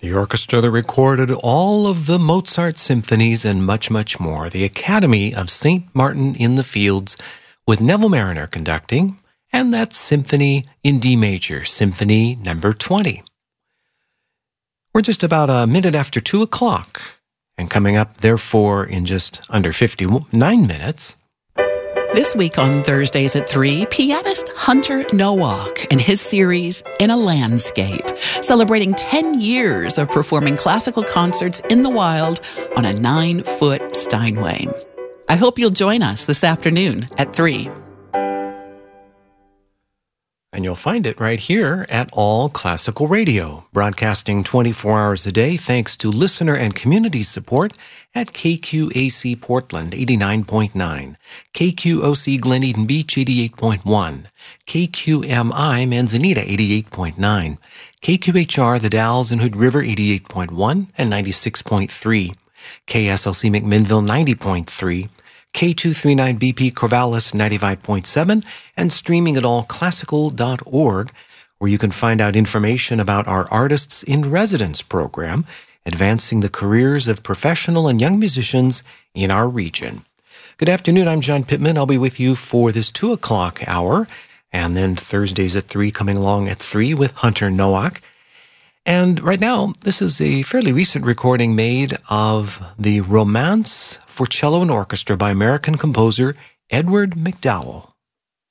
The orchestra that recorded all of the Mozart symphonies and much, much more. The Academy of St. Martin in the Fields with Neville Marriner conducting, and that Symphony in D major, Symphony number 20. We're just about a minute after 2 o'clock, and coming up, therefore, in just under 59 minutes. This week on Thursdays at 3, pianist Hunter Nowak and his series In a Landscape, celebrating 10 years of performing classical concerts in the wild on a 9-foot Steinway. I hope you'll join us this afternoon at 3. And you'll find it right here at All Classical Radio, broadcasting 24 hours a day thanks to listener and community support at KQAC Portland 89.9, KQOC Glen Eden Beach 88.1, KQMI Manzanita 88.9, KQHR The Dalles and Hood River 88.1 and 96.3, KSLC McMinnville 90.3, K239BP Corvallis 95.7, and streaming at allclassical.org, where you can find out information about our Artists in Residence program, advancing the careers of professional and young musicians in our region. Good afternoon, I'm John Pittman. I'll be with you for this 2 o'clock hour, and then Thursdays at 3 coming along at 3 with Hunter Nowak. And right now, this is a fairly recent recording made of the Romance for Cello and Orchestra by American composer Edward MacDowell.